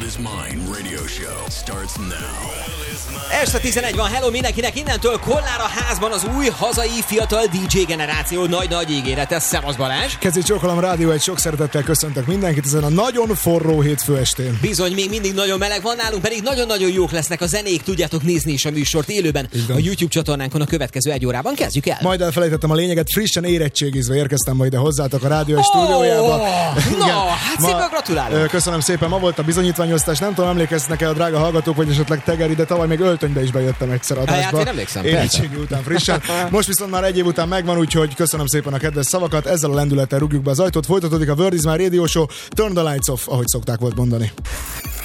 Is Mine radio show starts now. Este 11 van, hello mindenkinek, innentől Kollára házban az új hazai fiatal DJ generáció nagy-nagy ígérete. Szevasz Balázs! Kezi Csókolom Rádió, egy sok szeretettel köszöntök mindenkit ezen a nagyon forró hétfő estén. Bizony, még mindig nagyon meleg van, nálunk pedig nagyon-nagyon jók lesznek a zenék, tudjátok nézni is a műsort élőben. A YouTube csatornánkon a következő egy órában kezdjük el. Majd elfelejtettem a lényeget, frissen érettségizve érkeztem majd ide hozzátok a rádió stúdiójába. Hát szépen gratulálok! Köszönöm szépen, ma volt a bizonyítványosztás, nem tudom, emlékeznek-e a drága hallgatók, vagy esetleg Tegeri, de tavaly még öltönybe is bejöttem egyszer adásba. Hát én emlékszem, érettségi után frissen. Most viszont már egy év után megvan, úgyhogy köszönöm szépen a kedves szavakat, ezzel a lendülettel rúgjuk be az ajtót, folytatódik a Word is Mine Radio Show, Turn the Lights Off, ahogy szokták volt mondani.